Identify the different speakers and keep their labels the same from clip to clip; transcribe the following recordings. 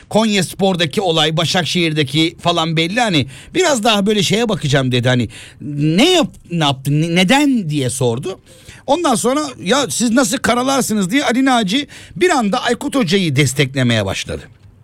Speaker 1: Konyaspor'daki olay, Başakşehir'deki falan belli, hani biraz daha böyle şeye bakacağım dedi, hani ne yaptın, neden diye sordu. Ondan sonra ya siz nasıl karalarsınız diye Ali Naci bir anda Aykut Hoca'yı desteklemeye başladı.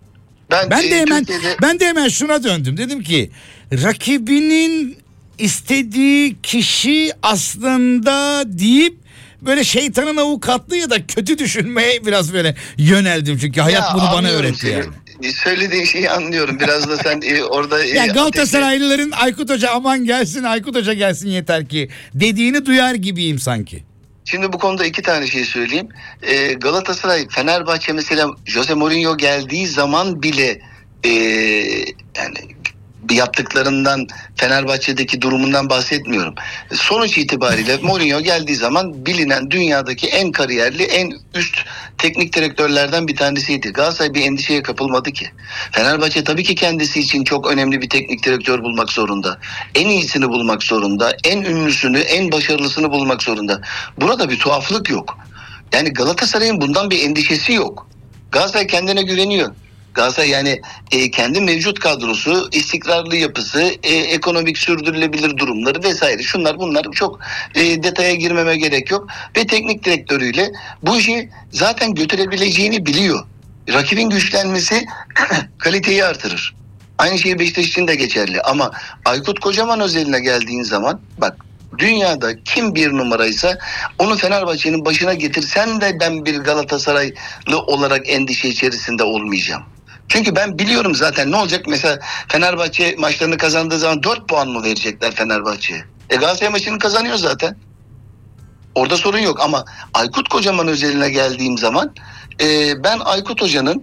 Speaker 1: Ben de hemen şuna döndüm. Dedim ki rakibinin istediği kişi aslında deyip böyle şeytanın avukatlığı ya da kötü düşünmeye biraz böyle yöneldim. Çünkü hayat bunu bana öğretti yani.
Speaker 2: Söylediğin şeyi anlıyorum. Biraz da sen orada...
Speaker 1: Ya Galatasaraylıların Aykut Hoca aman gelsin, Aykut Hoca gelsin yeter ki dediğini duyar gibiyim sanki.
Speaker 2: Şimdi bu konuda iki tane şey söyleyeyim. Galatasaray, Fenerbahçe mesela Jose Mourinho geldiği zaman bile yani yaptıklarından, Fenerbahçe'deki durumundan bahsetmiyorum. Sonuç itibariyle Mourinho geldiği zaman bilinen dünyadaki en kariyerli, en üst teknik direktörlerden bir tanesiydi. Galatasaray bir endişeye kapılmadı ki. Fenerbahçe tabii ki kendisi için çok önemli bir teknik direktör bulmak zorunda. En iyisini bulmak zorunda. En ünlüsünü, en başarılısını bulmak zorunda. Burada bir tuhaflık yok. Yani Galatasaray'ın bundan bir endişesi yok. Galatasaray kendine güveniyor. Galatasaray yani kendi mevcut kadrosu, istikrarlı yapısı, ekonomik sürdürülebilir durumları vesaire, şunlar bunlar çok detaya girmeme gerek yok. Ve teknik direktörüyle bu işi zaten götürebileceğini biliyor. Rakibin güçlenmesi kaliteyi artırır. Aynı şey Beşiktaş için de geçerli. Ama Aykut Kocaman özeline geldiğin zaman bak, dünyada kim bir numaraysa onu Fenerbahçe'nin başına getirsen de ben bir Galatasaraylı olarak endişe içerisinde olmayacağım. Çünkü ben biliyorum zaten ne olacak. Mesela Fenerbahçe maçlarını kazandığı zaman 4 puan mı verecekler Fenerbahçe'ye? Galatasaray maçını kazanıyor zaten. Orada sorun yok ama Aykut Kocaman özeline geldiğim zaman ben Aykut Hoca'nın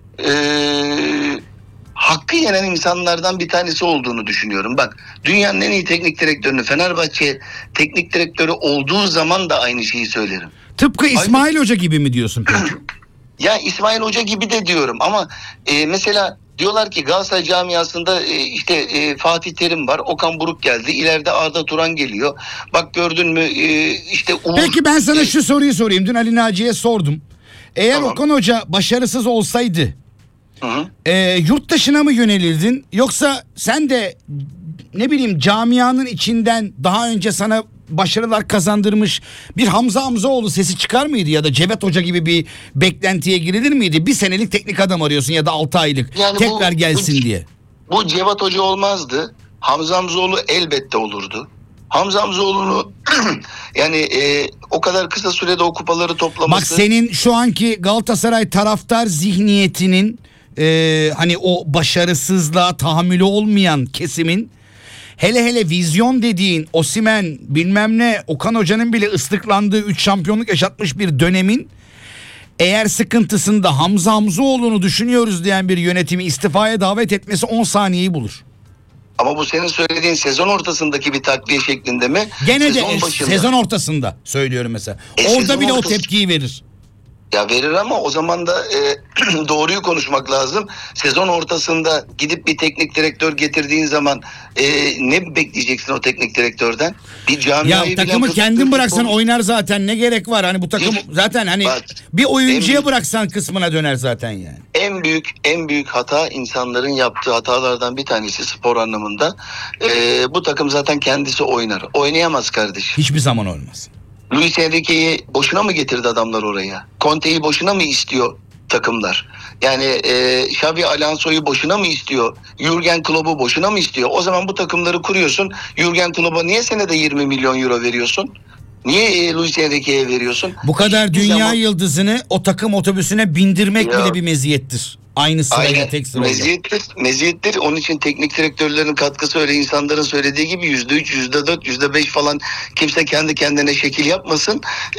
Speaker 2: hakkı yenen insanlardan bir tanesi olduğunu düşünüyorum. Bak, dünyanın en iyi teknik direktörünü Fenerbahçe teknik direktörü olduğu zaman da aynı şeyi söylerim.
Speaker 1: Tıpkı İsmail Hoca gibi mi diyorsun peki?
Speaker 2: Ya İsmail Hoca gibi de diyorum ama mesela diyorlar ki Galatasaray camiasında Fatih Terim var, Okan Buruk geldi, ileride Arda Turan geliyor. Bak gördün mü işte Uğur...
Speaker 1: Peki ben sana şu soruyu sorayım. Dün Ali Naci'ye sordum. Eğer
Speaker 2: tamam,
Speaker 1: Okan Hoca başarısız olsaydı
Speaker 2: hı,
Speaker 1: yurt dışına mı yönelirdin? Yoksa sen de ne bileyim camianın içinden daha önce sana başarılar kazandırmış bir Hamza Hamzaoğlu sesi çıkar mıydı? Ya da Cevat Hoca gibi bir beklentiye girilir miydi? Bir senelik teknik adam arıyorsun ya da 6 aylık
Speaker 2: yani
Speaker 1: tekrar gelsin diye.
Speaker 2: Bu Cevat Hoca olmazdı. Hamza Hamzaoğlu elbette olurdu. Hamza Hamzaoğlu'nu yani o kadar kısa sürede o kupaları toplaması...
Speaker 1: Bak senin şu anki Galatasaray taraftar zihniyetinin hani o başarısızlığa tahammülü olmayan kesimin, hele vizyon dediğin Osimhen bilmem ne, Okan Hoca'nın bile ıslıklandığı 3 şampiyonluk yaşatmış bir dönemin eğer sıkıntısında Hamza Hamzaoğlu'nu düşünüyoruz diyen bir yönetimi istifaya davet etmesi 10 saniyeyi bulur.
Speaker 2: Ama bu senin söylediğin sezon ortasındaki bir takviye şeklinde mi?
Speaker 1: Gene de sezon ortasında söylüyorum mesela. Orada bile o tepkiyi verir.
Speaker 2: Ya verir ama o zaman da doğruyu konuşmak lazım. Sezon ortasında gidip bir teknik direktör getirdiğin zaman ne bekleyeceksin o teknik direktörden? Bir camiayı
Speaker 1: ya takımı kendin bıraksan oynar zaten, ne gerek var? Hani bu takım zaten hani bak, bir oyuncuya bıraksan kısmına döner zaten yani.
Speaker 2: En büyük hata insanların yaptığı hatalardan bir tanesi spor anlamında. Bu takım zaten kendisi oynar. Oynayamaz kardeşim.
Speaker 1: Hiçbir zaman olmaz.
Speaker 2: Luis Enrique'yi boşuna mı getirdi adamlar oraya? Conte'yi boşuna mı istiyor takımlar? Yani Xabi Alonso'yu boşuna mı istiyor? Jürgen Klopp'u boşuna mı istiyor? O zaman bu takımları kuruyorsun. Jürgen Klopp'a niye senede 20 milyon euro veriyorsun? Niye Luis Enrique'ye veriyorsun?
Speaker 1: Bu kadar dünya yıldızını o takım otobüsüne bindirmek bile bir meziyettir. Aynı sırayla, tek sırayla.
Speaker 2: Meziyettir. Onun için teknik direktörlerin katkısı öyle insanların söylediği gibi %3, %4, %5 falan, kimse kendi kendine şekil yapmasın.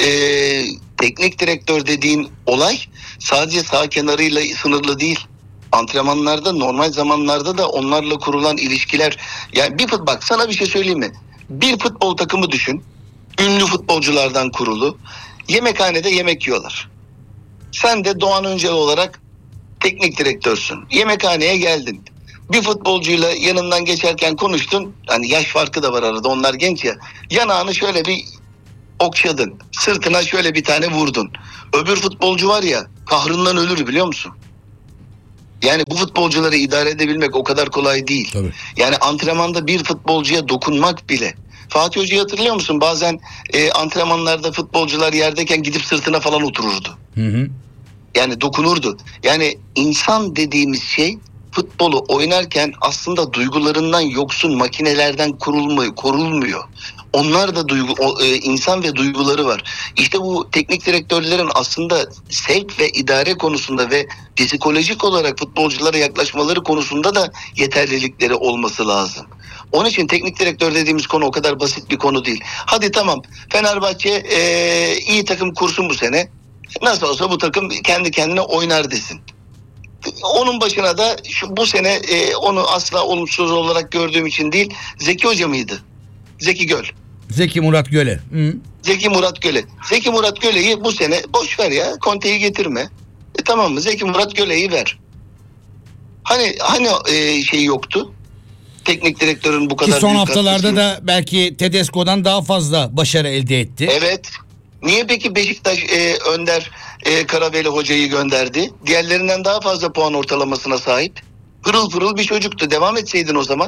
Speaker 2: Teknik direktör dediğin olay sadece sağ kenarıyla sınırlı değil. Antrenmanlarda, normal zamanlarda da onlarla kurulan ilişkiler. Yani bak sana bir şey söyleyeyim mi? Bir futbol takımı düşün. Ünlü futbolculardan kurulu. Yemekhanede yemek yiyorlar. Sen de Doğan Öncel olarak teknik direktörsün. Yemekhaneye geldin. Bir futbolcuyla yanından geçerken konuştun. Hani yaş farkı da var arada, onlar genç ya. Yanağını şöyle bir okşadın. Sırtına şöyle bir tane vurdun. Öbür futbolcu var ya, kahrından ölür biliyor musun? Yani bu futbolcuları idare edebilmek o kadar kolay değil.
Speaker 1: Tabii.
Speaker 2: Yani antrenmanda bir futbolcuya dokunmak bile. Fatih Hoca'yı hatırlıyor musun? Bazen antrenmanlarda futbolcular yerdeyken gidip sırtına falan otururdu.
Speaker 1: Hı.
Speaker 2: Yani dokunurdu. Yani insan dediğimiz şey futbolu oynarken aslında duygularından yoksun makinelerden korulmuyor. Onlar da insan ve duyguları var. İşte bu teknik direktörlerin aslında sevk ve idare konusunda ve psikolojik olarak futbolculara yaklaşmaları konusunda da yeterlilikleri olması lazım. Onun için teknik direktör dediğimiz konu o kadar basit bir konu değil. Hadi tamam, Fenerbahçe iyi takım kursun bu sene. Nasıl olsa bu takım kendi kendine oynar desin. Onun başına da bu sene onu asla olumsuz olarak gördüğüm için değil, Zeki Hoca mıydı? Zeki Göl.
Speaker 1: Zeki Murat Göle. Hı.
Speaker 2: Zeki Murat Göle. Zeki Murat Göle'yi bu sene boş ver ya. Conte'yi getirme. Tamam mı? Zeki Murat Göle'yi ver. Hani şey yoktu. Teknik direktörün bu
Speaker 1: Ki
Speaker 2: kadar
Speaker 1: son
Speaker 2: büyük
Speaker 1: haftalarda
Speaker 2: katkısı.
Speaker 1: da belki Tedesco'dan daha fazla başarı elde etti.
Speaker 2: Evet. Niye peki Beşiktaş Önder Karaveli hocayı gönderdi? Diğerlerinden daha fazla puan ortalamasına sahip. Pırıl pırıl bir çocuktu. Devam etseydin o zaman.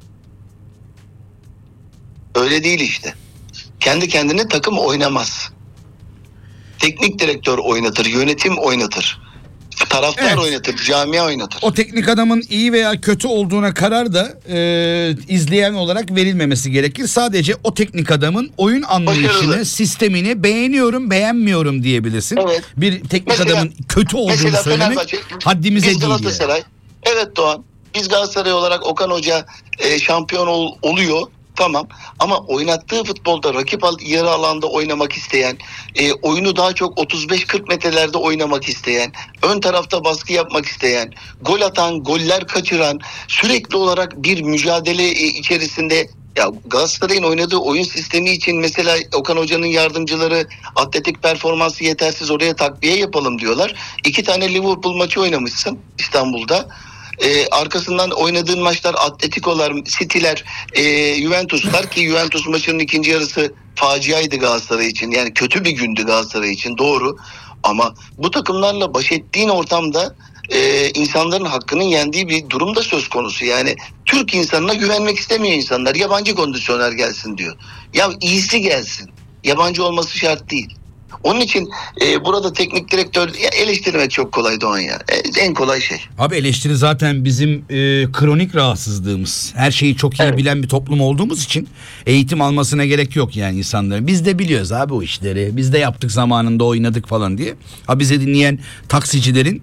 Speaker 2: Öyle değil işte. Kendi kendine takım oynamaz. Teknik direktör oynatır, yönetim oynatır. Taraftar
Speaker 1: Evet.
Speaker 2: oynatır, camia oynatır.
Speaker 1: O teknik adamın iyi veya kötü olduğuna karar da izleyen olarak verilmemesi gerekir. Sadece o teknik adamın oyun anlayışını,
Speaker 2: Başarılı.
Speaker 1: sistemini beğeniyorum, beğenmiyorum diyebilirsin.
Speaker 2: Evet.
Speaker 1: Bir teknik
Speaker 2: Mesela-
Speaker 1: adamın kötü olduğunu
Speaker 2: Mesela
Speaker 1: söylemek
Speaker 2: Fenerbahçe,
Speaker 1: haddimize
Speaker 2: biz
Speaker 1: değil yani.
Speaker 2: Galatasaray. Evet Doğan. Biz Galatasaray olarak Okan Hoca şampiyon oluyor. Tamam, ama oynattığı futbolda rakip yarı alanda oynamak isteyen, oyunu daha çok 35-40 metrelerde oynamak isteyen, ön tarafta baskı yapmak isteyen, gol atan, goller kaçıran, sürekli olarak bir mücadele içerisinde. Ya Galatasaray'ın oynadığı oyun sistemi için mesela Okan Hoca'nın yardımcıları atletik performansı yetersiz, oraya takviye yapalım diyorlar. 2 tane Liverpool maçı oynamışsın İstanbul'da. Arkasından oynadığın maçlar Atletico'lar, City'ler, Juventus'lar ki Juventus maçının ikinci yarısı faciaydı Galatasaray için. Yani kötü bir gündü Galatasaray için, doğru. Ama bu takımlarla baş ettiğin ortamda insanların hakkının yendiği bir durum da söz konusu. Yani Türk insanına güvenmek istemiyor insanlar. Yabancı kondisyoner gelsin diyor. Ya iyisi gelsin. Yabancı olması şart değil. Onun için burada teknik direktör eleştirmek çok kolay Doğan ya. En kolay şey.
Speaker 1: Abi eleştiri zaten bizim kronik rahatsızlığımız. Her şeyi çok iyi
Speaker 2: Evet.
Speaker 1: bilen bir toplum olduğumuz için eğitim almasına gerek yok yani insanların. Biz de biliyoruz abi o işleri. Biz de yaptık zamanında, oynadık falan diye. Ha, bize dinleyen taksicilerin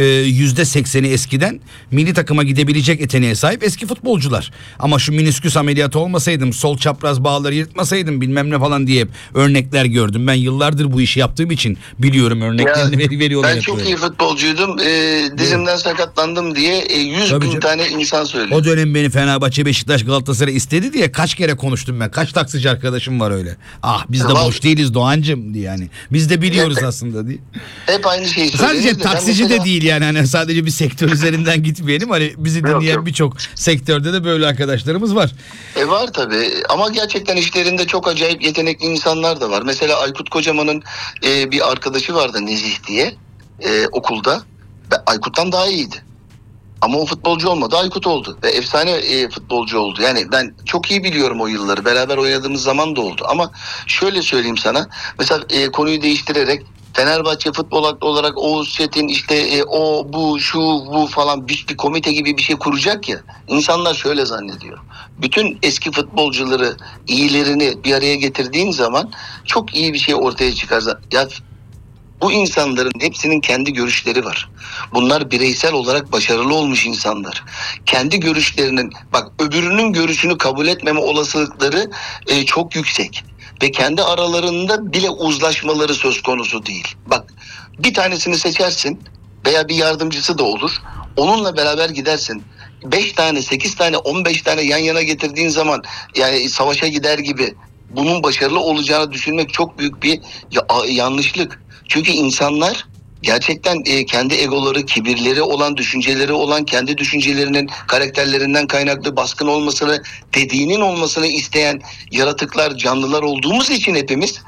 Speaker 1: %80'i eskiden milli takıma gidebilecek yeteneğe sahip eski futbolcular. Ama şu minisküs ameliyatı olmasaydım, sol çapraz bağları yırtmasaydım bilmem ne falan diye hep örnekler gördüm. Ben yıllardır bu işi yaptığım için biliyorum, örneklerini veriyorlar.
Speaker 2: Ben
Speaker 1: hep
Speaker 2: çok
Speaker 1: böyle.
Speaker 2: iyi futbolcuydum. Dizimden sakatlandım diye 100
Speaker 1: Tabii
Speaker 2: bin
Speaker 1: canım.
Speaker 2: tane insan söylüyor.
Speaker 1: O dönem beni Fenerbahçe, Beşiktaş, Galatasaray istedi diye kaç kere konuştum ben. Kaç taksici arkadaşım var öyle. Ah biz de
Speaker 2: Var.
Speaker 1: boş değiliz Doğancım diye yani. Biz de biliyoruz
Speaker 2: Evet.
Speaker 1: aslında diye.
Speaker 2: Hep aynı şeyi söylüyor.
Speaker 1: Sadece taksici de değil yani, hani sadece bir sektör üzerinden gitmeyelim. Hani bizi dinleyen
Speaker 2: yok.
Speaker 1: birçok sektörde de böyle arkadaşlarımız var.
Speaker 2: Var tabii, ama gerçekten işlerinde çok acayip yetenekli insanlar da var. Mesela Aykut Kocaman'ın bir arkadaşı vardı Nezih diye okulda. Aykut'tan daha iyiydi. Ama o futbolcu olmadı, Aykut oldu. Ve efsane futbolcu oldu. Yani ben çok iyi biliyorum o yılları. Beraber oynadığımız zaman da oldu. Ama şöyle söyleyeyim sana. Mesela konuyu değiştirerek Fenerbahçe futbol aklı olarak Oğuz Çetin işte o bu şu bu falan bir komite gibi bir şey kuracak ya. İnsanlar şöyle zannediyor. Bütün eski futbolcuları, iyilerini bir araya getirdiğin zaman çok iyi bir şey ortaya çıkar. Ya bu insanların hepsinin kendi görüşleri var. Bunlar bireysel olarak başarılı olmuş insanlar. Kendi görüşlerinin, bak öbürünün görüşünü kabul etmeme olasılıkları çok yüksek. Ve kendi aralarında bile uzlaşmaları söz konusu değil. Bak bir tanesini seçersin veya bir yardımcısı da olur. Onunla beraber gidersin. 5 tane, 8 tane, 15 tane yan yana getirdiğin zaman yani savaşa gider gibi bunun başarılı olacağını düşünmek çok büyük bir yanlışlık. Çünkü insanlar gerçekten kendi egoları, kibirleri olan, düşünceleri olan, kendi düşüncelerinin karakterlerinden kaynaklı baskın olmasını, dediğinin olmasını isteyen yaratıklar, canlılar olduğumuz için hepimiz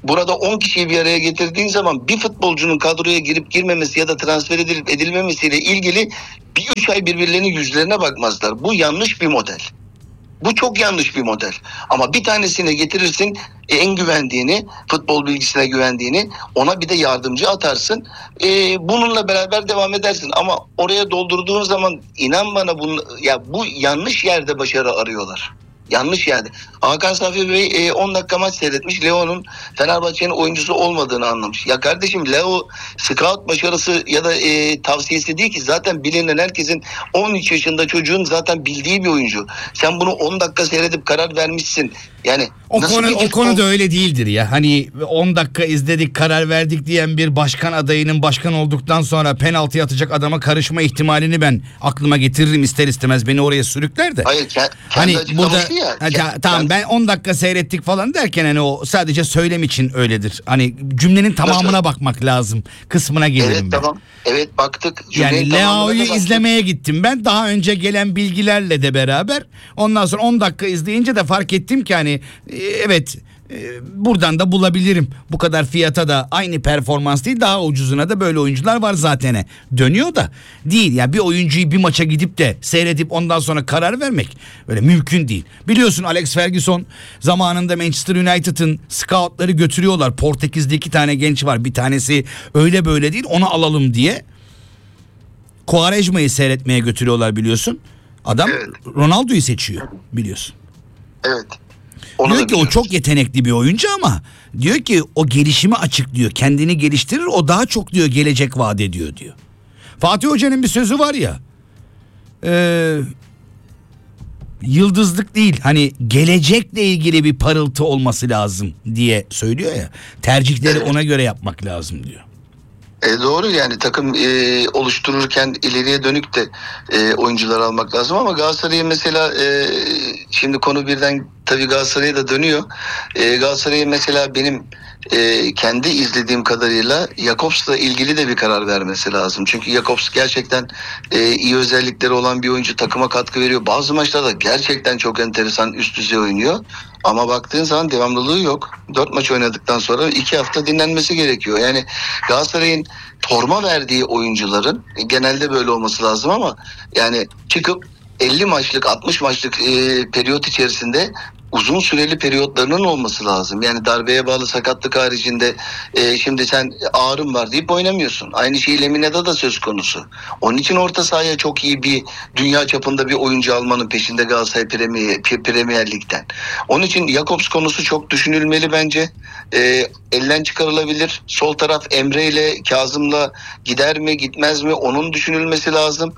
Speaker 2: burada 10 kişiyi bir araya getirdiğin zaman bir futbolcunun kadroya girip girmemesi ya da transfer edilip edilmemesiyle ilgili bir 3 ay birbirlerinin yüzlerine bakmazlar. Bu yanlış bir model. Bu çok yanlış bir model. Ama bir tanesine getirirsin en güvendiğini, futbol bilgisine güvendiğini, ona bir de yardımcı atarsın. Bununla beraber devam edersin. Ama oraya doldurduğun zaman inan bana bu yanlış yerde başarı arıyorlar. Yanlış yerde. Hakan Safi Bey 10 dakika maç seyretmiş. Leo'nun Fenerbahçe'nin oyuncusu olmadığını anlamış. Ya kardeşim, Leo scout başarısı ya da tavsiyesi değil ki. Zaten bilinen, herkesin 13 yaşında çocuğun zaten bildiği bir oyuncu. Sen bunu 10 dakika seyredip karar vermişsin. Yani
Speaker 1: o konu da öyle değildir ya. Hani 10 dakika izledik, karar verdik diyen bir başkan adayının başkan olduktan sonra penaltı atacak adama karışma ihtimalini ben aklıma getiririm ister istemez, beni oraya sürükler de.
Speaker 2: Hayır,
Speaker 1: hani burada
Speaker 2: ya.
Speaker 1: Tamam, ben 10 dakika seyrettik falan derken hani o sadece söylem için öyledir. Hani cümlenin tamamına bakmak lazım kısmına gelirim
Speaker 2: evet,
Speaker 1: ben.
Speaker 2: Tamam. Evet, baktık.
Speaker 1: Yani Leao'yu izlemeye gittim ben. Daha önce gelen bilgilerle de beraber. Ondan sonra 10 dakika izleyince de fark ettim ki hani evet, buradan da bulabilirim. Bu kadar fiyata da aynı performans değil, daha ucuzuna da böyle oyuncular var zaten. Dönüyor da değil. Yani bir oyuncuyu bir maça gidip de seyredip ondan sonra karar vermek böyle mümkün değil. Biliyorsun Alex Ferguson zamanında Manchester United'ın scoutları götürüyorlar. Portekiz'de 2 tane genç var. Bir tanesi öyle böyle değil, onu alalım diye. Quaresma'yı seyretmeye götürüyorlar biliyorsun. Adam evet, Ronaldo'yu seçiyor biliyorsun.
Speaker 2: Evet.
Speaker 1: Diyor ki o çok yetenekli bir oyuncu ama diyor ki o gelişimi açıklıyor. Kendini geliştirir, o daha çok diyor gelecek vaat ediyor diyor. Fatih Hoca'nın bir sözü var ya. Yıldızlık değil, hani gelecekle ilgili bir parıltı olması lazım diye söylüyor ya. Tercihleri ona göre yapmak lazım diyor.
Speaker 2: Doğru, yani takım oluştururken ileriye dönük de oyuncular almak lazım ama Galatasaray'a mesela şimdi konu birden tabii Galatasaray'a da dönüyor. Galatasaray'a mesela benim kendi izlediğim kadarıyla Jakobs'la ilgili de bir karar vermesi lazım. Çünkü Jakobs gerçekten iyi özellikleri olan bir oyuncu, takıma katkı veriyor. Bazı maçlarda gerçekten çok enteresan, üst düzey oynuyor. Ama baktığın zaman devamlılığı yok. 4 maç oynadıktan sonra 2 hafta dinlenmesi gerekiyor. Yani Galatasaray'ın forma verdiği oyuncuların genelde böyle olması lazım ama yani çıkıp 50 maçlık 60 maçlık periyot içerisinde uzun süreli periyotlarının olması lazım. Yani darbeye bağlı sakatlık haricinde şimdi sen ağrım var deyip oynamıyorsun. Aynı şey Lemina'da da söz konusu. Onun için orta sahaya çok iyi bir dünya çapında bir oyuncu almanın peşinde Galatasaray Premier Lig'den. Onun için Jakobs konusu çok düşünülmeli bence. Elden çıkarılabilir. Sol taraf Emre ile Kazım'la gider mi gitmez mi, onun düşünülmesi lazım.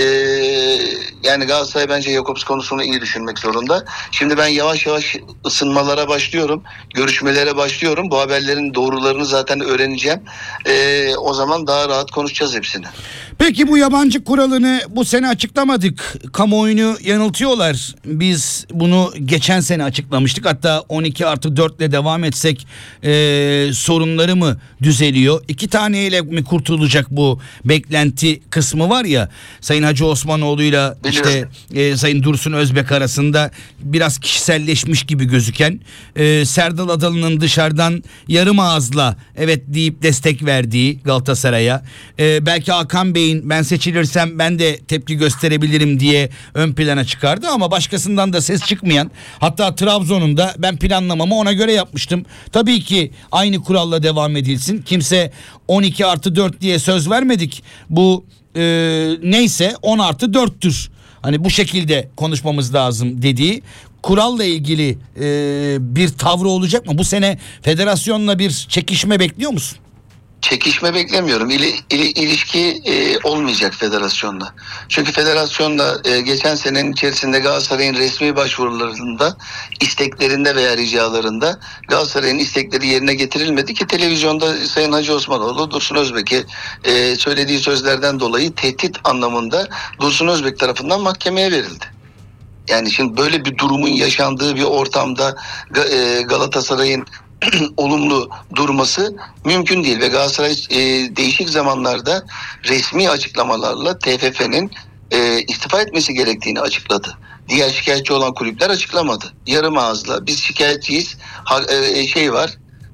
Speaker 2: Yani Galatasaray bence Jakobs konusunu iyi düşünmek zorunda. Şimdi ben yavaş yavaş ısınmalara başlıyorum. Görüşmelere başlıyorum. Bu haberlerin doğrularını zaten öğreneceğim. O zaman daha rahat konuşacağız hepsini.
Speaker 1: Peki bu yabancı kuralını bu sene açıklamadık. Kamuoyunu yanıltıyorlar. Biz bunu geçen sene açıklamıştık. Hatta 12+4 ile devam etsek sorunları mı düzeliyor? 2 taneyle mi kurtulacak bu beklenti kısmı var ya. Sayın Hacı Osmanoğlu'yla işte Sayın Dursun Özbek arasında biraz kişiselleşmiş gibi gözüken, Serdal Adalı'nın dışarıdan yarım ağızla evet deyip destek verdiği Galatasaray'a, belki Hakan Bey'in ben seçilirsem ben de tepki gösterebilirim diye ön plana çıkardı ama başkasından da ses çıkmayan, hatta Trabzon'un da ben planlamamı ona göre yapmıştım. Tabii ki aynı kuralla devam edilsin. Kimse 12+4 diye söz vermedik. Bu neyse 10+4'tür. Hani bu şekilde konuşmamız lazım dediği kuralla ilgili bir tavrı olacak mı? Bu sene federasyonla bir çekişme bekliyor musun?
Speaker 2: Çekişme beklemiyorum. İlişki olmayacak federasyonla. Çünkü federasyonla geçen senenin içerisinde Galatasaray'ın resmi başvurularında, isteklerinde veya ricalarında Galatasaray'ın istekleri yerine getirilmedi ki televizyonda Sayın Hacı Osmanoğlu Dursun Özbek'e söylediği sözlerden dolayı tehdit anlamında Dursun Özbek tarafından mahkemeye verildi. Yani şimdi böyle bir durumun yaşandığı bir ortamda Galatasaray'ın olumlu durması mümkün değil ve Galatasaray değişik zamanlarda resmi açıklamalarla TFF'nin istifa etmesi gerektiğini açıkladı. Diğer şikayetçi olan kulüpler açıklamadı. Yarım ağızla biz şikayetçiyiz, var,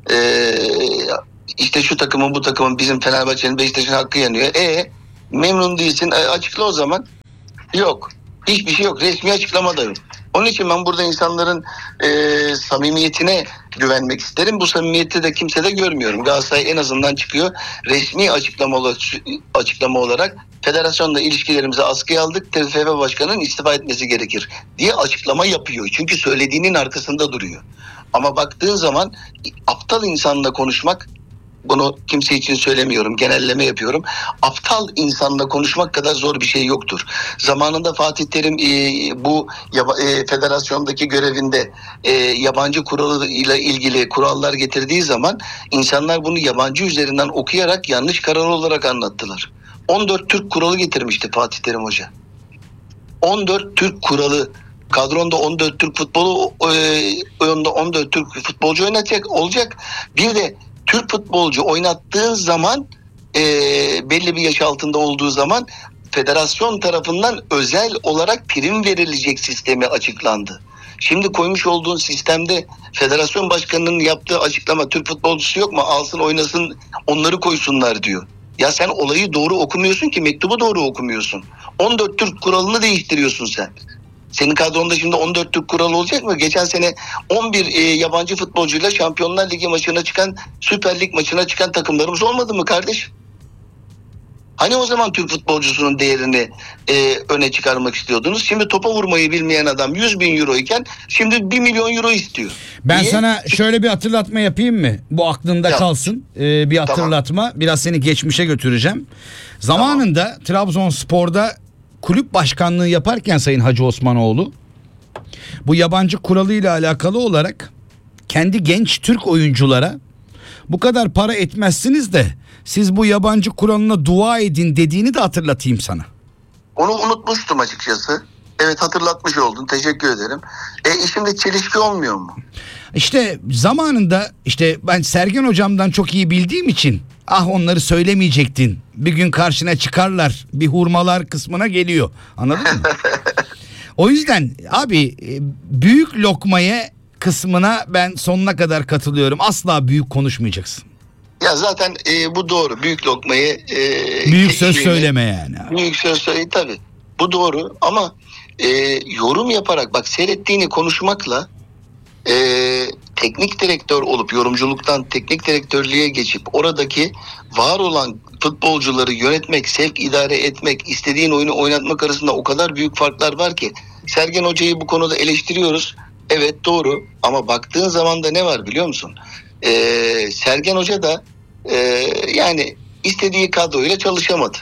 Speaker 2: İşte şu takımın bu takımın bizim Fenerbahçe'nin Beşiktaş'ın hakkı yanıyor. Memnun değilsin, açıkla o zaman. Yok. Hiçbir şey yok. Resmi açıklama da yok. Onun için ben burada insanların samimiyetine güvenmek isterim. Bu samimiyeti de kimse de görmüyorum. Galatasaray en azından çıkıyor. Resmi açıklama olarak federasyonla ilişkilerimizi askıya aldık. TFF Başkanı'nın istifa etmesi gerekir diye açıklama yapıyor. Çünkü söylediğinin arkasında duruyor. Ama baktığın zaman aptal insanla konuşmak, bunu kimse için söylemiyorum, genelleme yapıyorum. Aptal insanla konuşmak kadar zor bir şey yoktur. Zamanında Fatih Terim bu federasyondaki görevinde yabancı kuralı ile ilgili kurallar getirdiği zaman insanlar bunu yabancı üzerinden okuyarak yanlış karar olarak anlattılar. 14 Türk kuralı getirmişti Fatih Terim Hoca. 14 Türk kuralı. Kadronda 14 Türk futbolu, 14 Türk futbolcu oynatacak olacak. Bir de Türk futbolcu oynattığın zaman belli bir yaş altında olduğu zaman federasyon tarafından özel olarak prim verilecek sistemi açıklandı. Şimdi koymuş olduğun sistemde federasyon başkanının yaptığı açıklama, Türk futbolcusu yok mu, alsın oynasın onları koysunlar diyor. Ya sen olayı doğru okumuyorsun ki, mektubu doğru okumuyorsun. 14 Türk kuralını değiştiriyorsun sen. Senin kadronda şimdi 14 Türk kuralı olacak mı? Geçen sene 11 yabancı futbolcuyla Şampiyonlar Ligi maçına çıkan, Süper Lig maçına çıkan takımlarımız olmadı mı kardeş? Hani o zaman Türk futbolcusunun değerini öne çıkarmak istiyordunuz? Şimdi topa vurmayı bilmeyen adam 100.000 euro iken şimdi 1 milyon euro istiyor.
Speaker 1: Ben
Speaker 2: Niye?
Speaker 1: sana şöyle bir hatırlatma yapayım mı? Bu aklında
Speaker 2: Yap.
Speaker 1: kalsın. Bir hatırlatma. Tamam. Biraz seni geçmişe götüreceğim. Zamanında Trabzonspor'da kulüp başkanlığı yaparken Sayın Hacı Osmanoğlu bu yabancı kuralıyla alakalı olarak kendi genç Türk oyunculara bu kadar para etmezsiniz de siz bu yabancı kuralına dua edin dediğini de hatırlatayım sana.
Speaker 2: Onu unutmuştum açıkçası. Evet, hatırlatmış oldun. Teşekkür ederim. Şimdi çelişki olmuyor mu?
Speaker 1: İşte zamanında ben Sergen hocamdan çok iyi bildiğim için onları söylemeyecektin. Bir gün karşına çıkarlar, bir hurmalar kısmına geliyor. Anladın mı? O yüzden abi büyük lokmaya kısmına ben sonuna kadar katılıyorum. Asla büyük konuşmayacaksın.
Speaker 2: Ya zaten bu doğru. Büyük lokmayı...
Speaker 1: büyük söz söyleme yani.
Speaker 2: Büyük söz söyle tabii. Bu doğru ama yorum yaparak, bak, seyrettiğini konuşmakla teknik direktör olup yorumculuktan teknik direktörlüğe geçip oradaki var olan futbolcuları yönetmek, sevk idare etmek, istediğin oyunu oynatmak arasında o kadar büyük farklar var ki. Sergen Hoca'yı bu konuda eleştiriyoruz. Evet, doğru, ama baktığın zaman da ne var biliyor musun? Sergen Hoca da yani istediği kadroyla çalışamadı.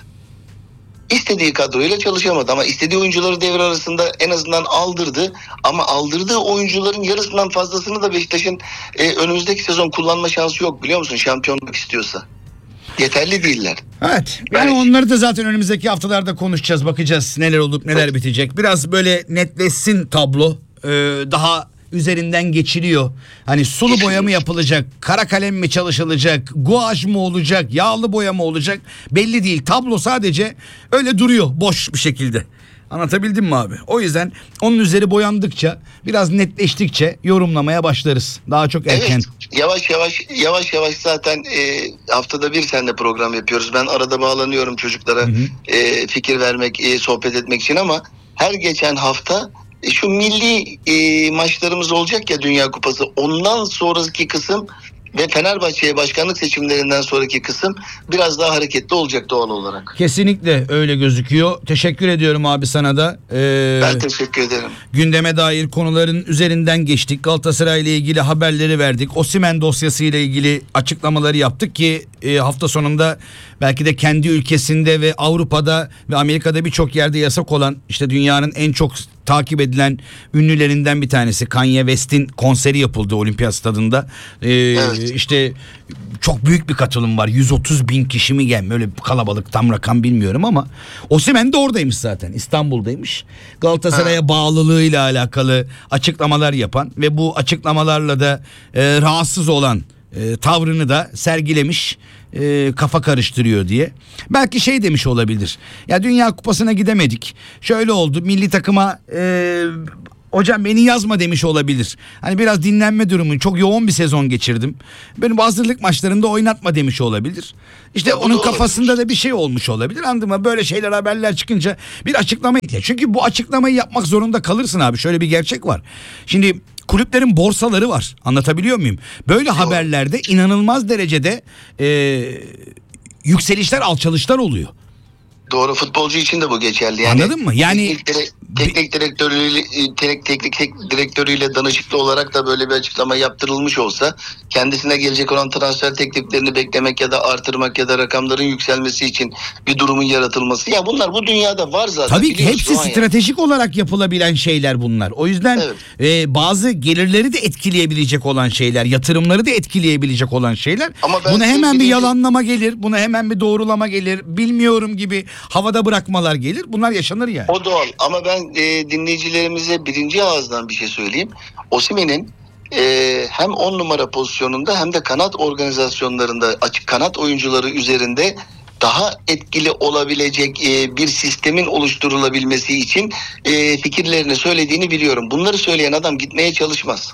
Speaker 2: Ama istediği oyuncuları devre arasında en azından aldırdı. Ama aldırdığı oyuncuların yarısından fazlasını da Beşiktaş'ın önümüzdeki sezon kullanma şansı yok, biliyor musun? Şampiyonluk istiyorsa. Yeterli değiller.
Speaker 1: Evet. Yani onları da zaten önümüzdeki haftalarda konuşacağız. Bakacağız neler olup neler bitecek. Biraz böyle netleşsin tablo. Daha üzerinden geçiliyor. Hani sulu boya mı yapılacak, kara kalem mi çalışılacak, guaj mı olacak, yağlı boya mı olacak belli değil. Tablo sadece öyle duruyor boş bir şekilde. Anlatabildim mi abi? O yüzden onun üzeri boyandıkça, biraz netleştikçe yorumlamaya başlarız. Daha çok erken.
Speaker 2: Evet, yavaş yavaş zaten haftada bir seninle program yapıyoruz. Ben arada bağlanıyorum çocuklara fikir vermek, sohbet etmek için, ama her geçen hafta şu milli maçlarımız olacak ya, Dünya Kupası. Ondan sonraki kısım ve Fenerbahçe'ye başkanlık seçimlerinden sonraki kısım biraz daha hareketli olacak doğal olarak.
Speaker 1: Kesinlikle öyle gözüküyor. Teşekkür ediyorum abi sana da.
Speaker 2: Ben teşekkür ederim.
Speaker 1: Gündeme dair konuların üzerinden geçtik. Galatasaray ile ilgili haberleri verdik. Osimhen dosyası ile ilgili açıklamaları yaptık ki hafta sonunda belki de kendi ülkesinde ve Avrupa'da ve Amerika'da birçok yerde yasak olan, işte dünyanın en çok takip edilen ünlülerinden bir tanesi Kanye West'in konseri yapıldı Olimpiyat Stadında.
Speaker 2: Evet.
Speaker 1: İşte çok büyük bir katılım var. 130.000 kişi mi gelmiş? Öyle kalabalık, tam rakam bilmiyorum ama Osimhen de oradaymış zaten. İstanbul'daymış. Galatasaray'a bağlılığıyla alakalı açıklamalar yapan ve bu açıklamalarla da rahatsız olan tavrını da sergilemiş, kafa karıştırıyor diye. Belki demiş olabilir. Ya Dünya Kupası'na gidemedik. Şöyle oldu. Milli takıma hocam beni yazma demiş olabilir. Hani biraz dinlenme durumu, çok yoğun bir sezon geçirdim. Beni bu hazırlık maçlarında oynatma demiş olabilir. İşte onun kafasında da bir şey olmuş olabilir. Anladın mı? Böyle şeyler, haberler çıkınca bir açıklama ihtiyaç. Çünkü bu açıklamayı yapmak zorunda kalırsın abi. Şöyle bir gerçek var. Şimdi kulüplerin borsaları var. Anlatabiliyor muyum? Böyle haberlerde inanılmaz derecede yükselişler, alçalışlar oluyor.
Speaker 2: Doğru, futbolcu için de bu geçerli. Yani
Speaker 1: anladın mı? Yani
Speaker 2: teknik direktörüyle danışıklı olarak da böyle bir açıklama yaptırılmış olsa, kendisine gelecek olan transfer tekliflerini beklemek ya da artırmak ya da rakamların yükselmesi için bir durumun yaratılması. Ya bunlar bu dünyada var zaten.
Speaker 1: Tabii ki hepsi stratejik olarak yapılabilen şeyler bunlar. O yüzden bazı gelirleri de etkileyebilecek olan şeyler, yatırımları da etkileyebilecek olan şeyler. Buna hemen bir yalanlama gelir, buna hemen bir doğrulama gelir, bilmiyorum gibi havada bırakmalar gelir. Bunlar yaşanır yani.
Speaker 2: O doğal, ama ben dinleyicilerimize birinci ağızdan bir şey söyleyeyim. Osimhen'in hem 10 numara pozisyonunda hem de kanat organizasyonlarında, açık kanat oyuncuları üzerinde daha etkili olabilecek bir sistemin oluşturulabilmesi için fikirlerini söylediğini biliyorum. Bunları söyleyen adam gitmeye çalışmaz.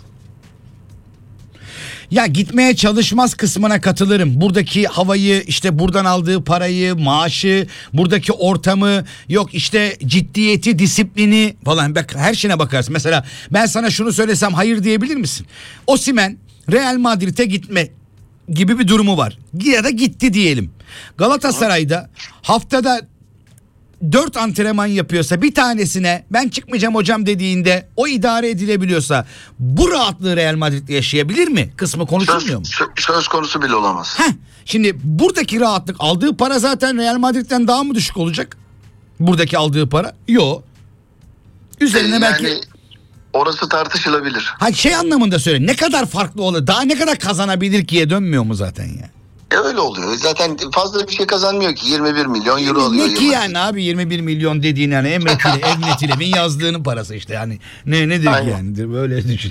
Speaker 1: Ya gitmeye çalışmaz kısmına katılırım. Buradaki havayı, işte buradan aldığı parayı, maaşı, buradaki ortamı, yok işte ciddiyeti, disiplini falan, bak her şeyine bakarsın. Mesela ben sana şunu söylesem hayır diyebilir misin? Osimhen Real Madrid'e gitme gibi bir durumu var. Ya da gitti diyelim. Galatasaray'da haftada 4 antrenman yapıyorsa, bir tanesine ben çıkmayacağım hocam dediğinde o idare edilebiliyorsa, bu rahatlığı Real Madrid'de yaşayabilir mi? Kısmı konuşulmuyor mu?
Speaker 2: Söz konusu bile olamaz.
Speaker 1: Şimdi buradaki rahatlık, aldığı para zaten Real Madrid'den daha mı düşük olacak? Buradaki aldığı para? Yok. Üzerine belki...
Speaker 2: Orası tartışılabilir.
Speaker 1: Şey anlamında söyle, ne kadar farklı olur, daha ne kadar kazanabilir ki'ye dönmüyor mu zaten ya?
Speaker 2: Öyle oluyor. Zaten fazla bir şey kazanmıyor ki. 21 milyon euro alıyor.
Speaker 1: Ne ki yani abi, 21 milyon dediğin yani Emre Tilem'in yazdığının parası işte yani. Nedir ki yani? Böyle düşün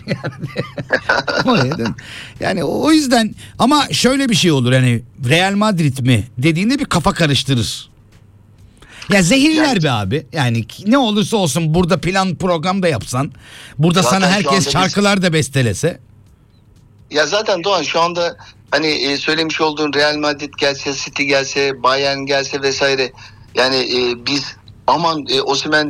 Speaker 1: yani. Yani o yüzden, ama şöyle bir şey olur hani, Real Madrid mi dediğinde bir kafa karıştırır. Ya zehirler be abi. Yani ne olursa olsun burada plan program da yapsan, burada zaten sana herkes şarkılar da bestelese.
Speaker 2: Ya zaten Doğan şu anda hani söylemiş olduğun Real Madrid gelse, City gelse, Bayern gelse vesaire, yani biz aman Osimhen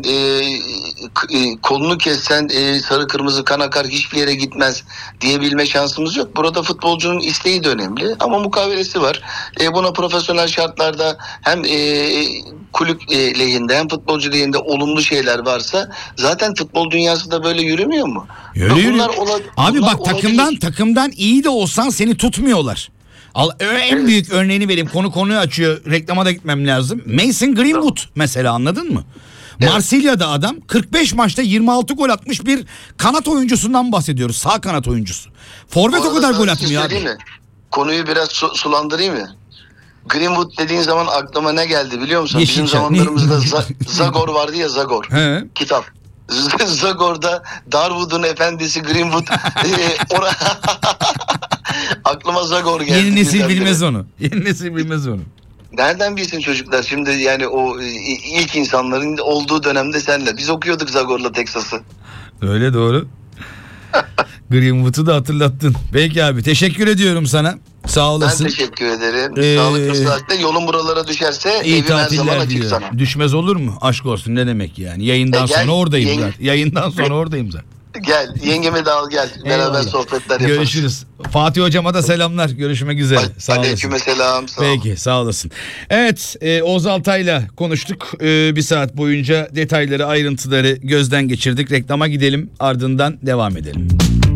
Speaker 2: kolunu kessen sarı kırmızı kan akar, hiçbir yere gitmez diyebilme şansımız yok. Burada futbolcunun isteği de önemli ama mukavelesi var. Buna profesyonel şartlarda hem kulüp lehinde hem futbolcu lehinde olumlu şeyler varsa zaten futbol dünyası da böyle yürümüyor mu?
Speaker 1: Yürüyor. Abi bak, takımdan iyi de olsan seni tutmuyorlar. En büyük örneğini vereyim. Konuyu açıyor. Reklama da gitmem lazım. Mason Greenwood mesela, anladın mı? Evet. Marsilya'da adam 45 maçta 26 gol atmış bir kanat oyuncusundan bahsediyoruz. Sağ kanat oyuncusu. Forvet o kadar gol atmıyor abi.
Speaker 2: Mi? Konuyu biraz sulandırayım mı? Greenwood dediğin zaman aklıma ne geldi biliyor musun? Bizim zamanlarımızda Zagor vardı ya, Zagor. Kitap. Zagor'da Darwood'un efendisi Greenwood aklıma Zagor geldi.
Speaker 1: Yeni nesil bilmez onu. Yeni nesil bilmez onu.
Speaker 2: Nereden bilsin çocuklar şimdi, yani o ilk insanların olduğu dönemde senle. Biz okuyorduk Zagor'la Texas'ı.
Speaker 1: Öyle, doğru. Greenwood'u da hatırlattın. Peki abi, teşekkür ediyorum sana. Sağ olasın.
Speaker 2: Ben teşekkür ederim. Sağlıklı saatte yolun buralara düşerse
Speaker 1: iyi
Speaker 2: evim her zaman açık
Speaker 1: diyor
Speaker 2: sana.
Speaker 1: Düşmez olur mu? Aşk olsun, ne demek yani. Yayından sonra oradayım zaten. Yayından sonra oradayım zaten.
Speaker 2: Gel yengemi de al gel. Beraber sohbetler yaparız.
Speaker 1: Görüşürüz. Fatih hocama da selamlar. Görüşmek üzere. Sağ olasın.
Speaker 2: Aleyküm selam.
Speaker 1: Peki, sağ olasın. Evet, Oğuz Altay'la konuştuk. Bir saat boyunca detayları, ayrıntıları gözden geçirdik. Reklama gidelim, ardından devam edelim.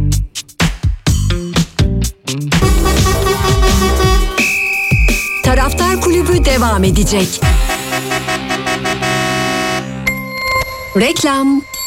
Speaker 3: Taraftar Kulübü devam edecek. Reklam.